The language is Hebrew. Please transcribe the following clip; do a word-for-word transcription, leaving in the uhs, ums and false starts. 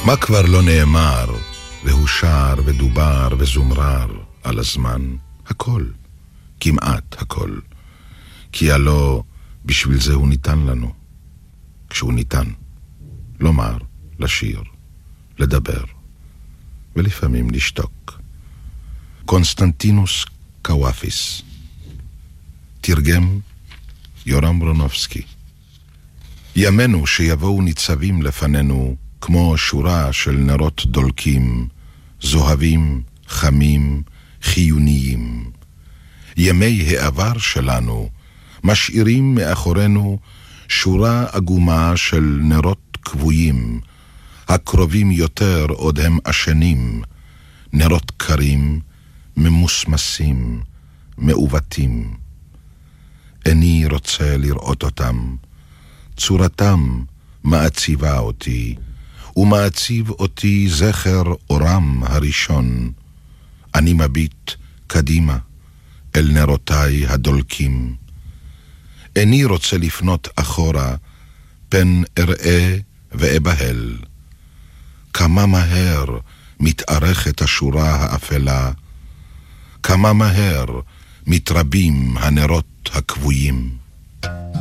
מה כבר לא נאמר, והושר ודובר וזומרר על הזמן? הכל, כמעט הכל. כי הלא בשביל זה הוא ניתן לנו. כשהוא ניתן, לומר, לשיר, לדבר, ולפעמים לשתוק. קונסטנטינוס קוואפיס. תרגם יורם ברונובסקי. ימינו שיבואו ניצבים לפנינו כמו שורה של נרות דולקים, זוהבים, חמים, חיוניים. ימי העבר שלנו משאירים מאחורינו שורה עגומה של נרות קבועים, הקרובים יותר עוד הם עשנים, נרות קרים, ממוסמסים, מעובתים. איני רוצה לראות אותם, צורתם מעציבה אותי, ומעציב אותי זכר אורם הראשון. אני מביט קדימה אל נרותיי הדולקים. איני רוצה לפנות אחורה, פן אראה ואבהל. כמה מהר מתארכת השורה האפלה, כמה מהר מתרבים הנרות הקבועים.